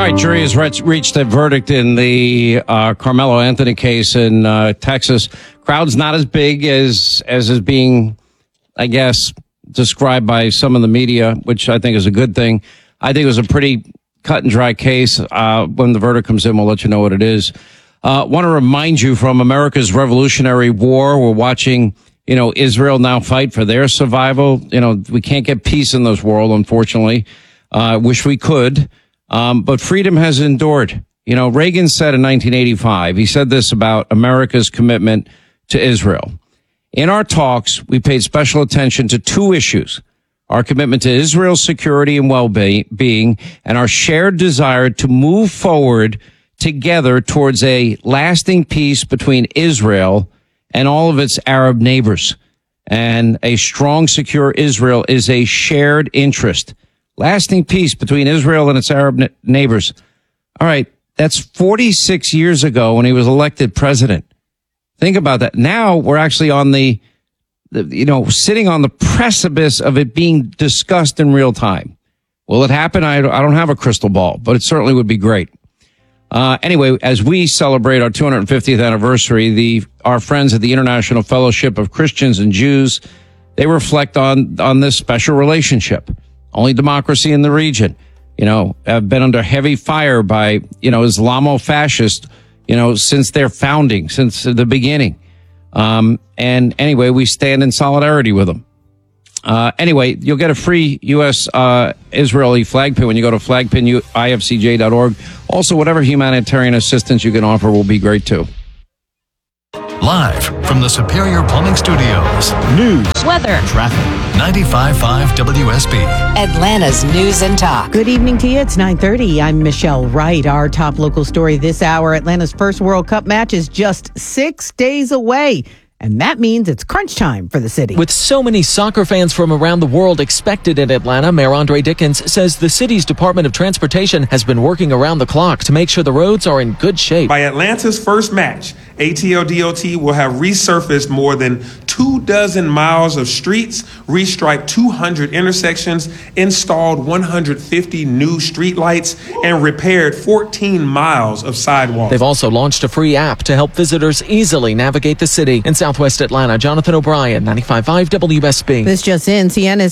right, jury has reached a verdict in the Carmelo Anthony case in Texas. Crowd's not as big as is being, I guess, described by some of the media, which I think is a good thing. I think it was a pretty cut and dry case. When the verdict comes in, we'll let you know what it is. Want to remind you from America's Revolutionary War, we're watching, Israel now fight for their survival. We can't get peace in this world, unfortunately. Wish we could. But freedom has endured. Reagan said in 1985, he said this about America's commitment to Israel. In our talks, we paid special attention to two issues: our commitment to Israel's security and well-being, and our shared desire to move forward together towards a lasting peace between Israel and all of its Arab neighbors. And a strong, secure Israel is a shared interest. Lasting peace between Israel and its Arab neighbors. All right, that's 46 years ago when he was elected president. Think about that. Now we're actually on sitting on the precipice of it being discussed in real time. Will it happen? I don't have a crystal ball, but it certainly would be great. Anyway, as we celebrate our 250th anniversary, our friends at the International Fellowship of Christians and Jews, they reflect on this special relationship. Only democracy in the region, have been under heavy fire by, Islamo-fascists, since their founding, since the beginning. And anyway, we stand in solidarity with them. Anyway, you'll get a free U.S. Israeli flag pin when you go to flagpinifcj.org. Also, whatever humanitarian assistance you can offer will be great, too. Live from the Superior Plumbing Studios. News, weather, traffic. 95.5 WSB. Atlanta's News and Talk. Good evening to you. It's 9:30. I'm Michelle Wright. Our top local story this hour: Atlanta's first World Cup match is just 6 days away. And that means it's crunch time for the city. With so many soccer fans from around the world expected in Atlanta, Mayor Andre Dickens says the city's Department of Transportation has been working around the clock to make sure the roads are in good shape. By Atlanta's first match, ATL-DOT will have resurfaced more than 24 miles of streets, restriped 200 intersections, installed 150 new streetlights, and repaired 14 miles of sidewalks. They've also launched a free app to help visitors easily navigate the city. In Southwest Atlanta, Jonathan O'Brien, 95.5 WSB. This just in,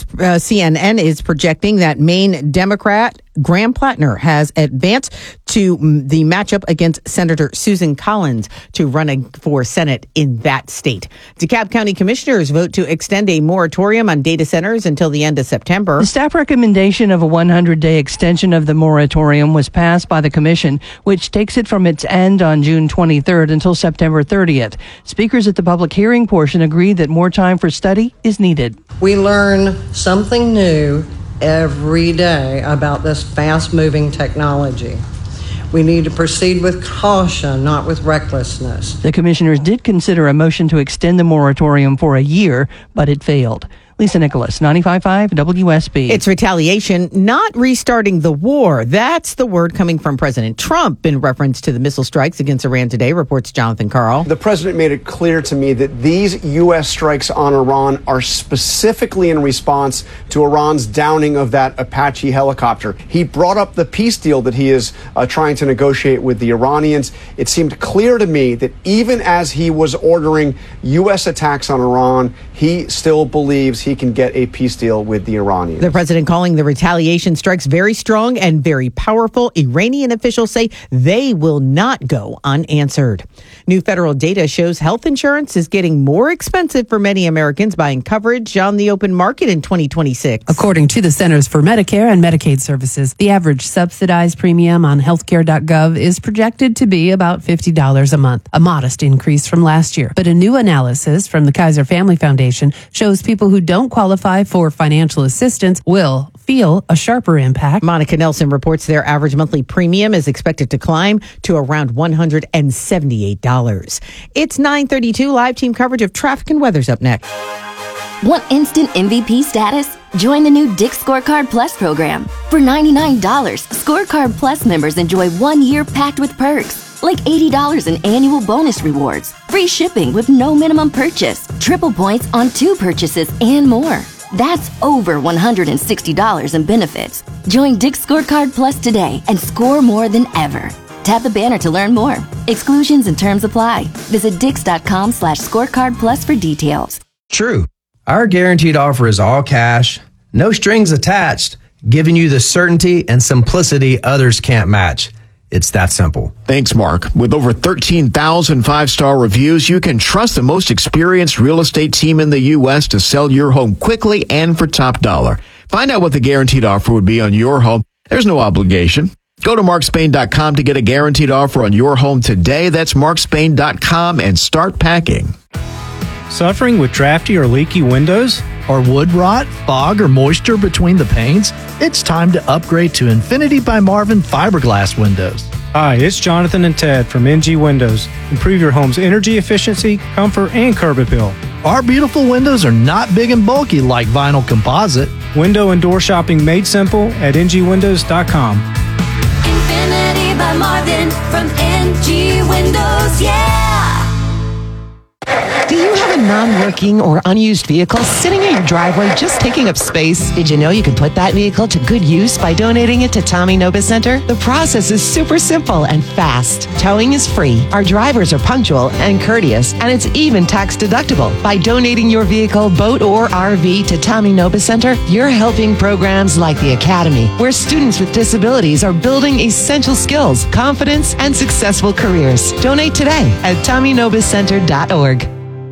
CNN is projecting that Maine Democrat Graham Plattner has advanced to the matchup against Senator Susan Collins to run for Senate in that state. DeKalb County commissioners vote to extend a moratorium on data centers until the end of September. The staff recommendation of a 100-day extension of the moratorium was passed by the commission, which takes it from its end on June 23rd until September 30th. Speakers at the public hearing portion agreed that more time for study is needed. We learn something new every day about this fast-moving technology. We need to proceed with caution, not with recklessness. The commissioners did consider a motion to extend the moratorium for a year, but it failed. Lisa Nicholas, 95.5 WSB. It's retaliation, not restarting the war. That's the word coming from President Trump in reference to the missile strikes against Iran today, reports Jonathan Karl. The president made it clear to me that these U.S. strikes on Iran are specifically in response to Iran's downing of that Apache helicopter. He brought up the peace deal that he is trying to negotiate with the Iranians. It seemed clear to me that even as he was ordering U.S. attacks on Iran, he still believes he can get a peace deal with the Iranians. The president calling the retaliation strikes very strong and very powerful. Iranian officials say they will not go unanswered. New federal data shows health insurance is getting more expensive for many Americans buying coverage on the open market in 2026. According to the Centers for Medicare and Medicaid Services, the average subsidized premium on healthcare.gov is projected to be about $50 a month, a modest increase from last year. But a new analysis from the Kaiser Family Foundation shows people who don't qualify for financial assistance will feel a sharper impact. Monica Nelson reports their average monthly premium is expected to climb to around $178. It's 9:32. Live team coverage of traffic and weather's up next. Want instant MVP status? Join the new Dick's Scorecard Plus program. For $99, Scorecard Plus members enjoy 1 year packed with perks, like $80 in annual bonus rewards, free shipping with no minimum purchase, triple points on 2 purchases, and more. That's over $160 in benefits. Join Dick's Scorecard Plus today and score more than ever. Tap the banner to learn more. Exclusions and terms apply. Visit Dix.com/scorecard plus for details. True. Our guaranteed offer is all cash, no strings attached, giving you the certainty and simplicity others can't match. It's that simple. Thanks, Mark. With over 13,000 five-star reviews, you can trust the most experienced real estate team in the U.S. to sell your home quickly and for top dollar. Find out what the guaranteed offer would be on your home. There's no obligation. Go to markspain.com to get a guaranteed offer on your home today. That's markspain.com and start packing. Suffering with drafty or leaky windows? Or wood rot, fog, or moisture between the panes? It's time to upgrade to Infinity by Marvin fiberglass windows. Hi, it's Jonathan and Ted from NG Windows. Improve your home's energy efficiency, comfort, and curb appeal. Our beautiful windows are not big and bulky like vinyl composite. Window and door shopping made simple at ngwindows.com. Infinity by Marvin from NG Windows, yeah! Do you have a non-working or unused vehicle sitting in your driveway just taking up space? Did you know you can put that vehicle to good use by donating it to Tommy Nobis Center? The process is super simple and fast. Towing is free. Our drivers are punctual and courteous, and it's even tax deductible. By donating your vehicle, boat, or RV to Tommy Nobis Center, you're helping programs like the Academy, where students with disabilities are building essential skills, confidence, and successful careers. Donate today at TommyNobisCenter.org.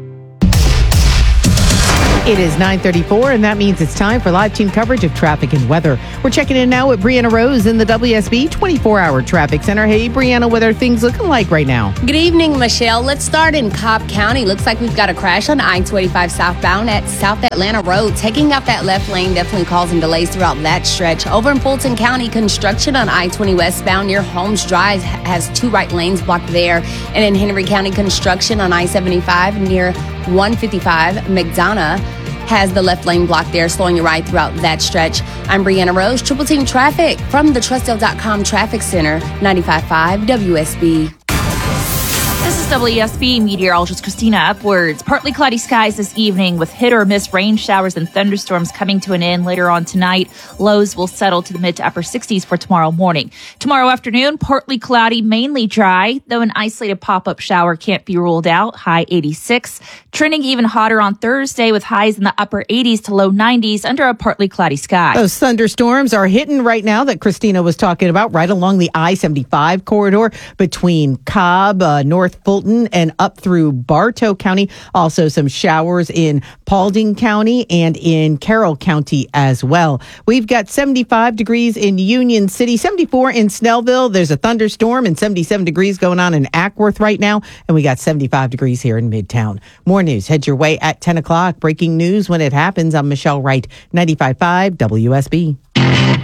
It is 9:34, and that means it's time for live team coverage of traffic and weather. We're checking in now with Brianna Rose in the WSB 24-hour traffic center. Hey, Brianna, what are things looking like right now? Good evening, Michelle. Let's start in Cobb County. Looks like we've got a crash on I-285 southbound at South Atlanta Road. Taking out that left lane definitely causing delays throughout that stretch. Over in Fulton County, construction on I-20 westbound near Holmes Drive has two right lanes blocked there. And in Henry County, construction on I-75 near 155 McDonough has the left lane blocked there, slowing you right throughout that stretch. I'm Brianna Rose, Triple Team Traffic from the Trustdale.com Traffic Center, 95.5 WSB. This is WSB meteorologist Christina Upwards. Partly cloudy skies this evening with hit or miss rain showers and thunderstorms coming to an end later on tonight. Lows will settle to the mid to upper 60s for tomorrow morning. Tomorrow afternoon, partly cloudy, mainly dry, though an isolated pop-up shower can't be ruled out. High 86. Trending even hotter on Thursday with highs in the upper 80s to low 90s under a partly cloudy sky. Those thunderstorms are hitting right now that Christina was talking about right along the I-75 corridor between Cobb, North Fulton, and up through Bartow County. Also some showers in Paulding County and in Carroll County as well. We've got 75 degrees in Union City, 74 in Snellville. There's a thunderstorm and 77 degrees going on in Ackworth right now. And we got 75 degrees here in Midtown. More news head your way at 10 o'clock. Breaking news when it happens. I'm Michelle Wright, 95.5 WSB.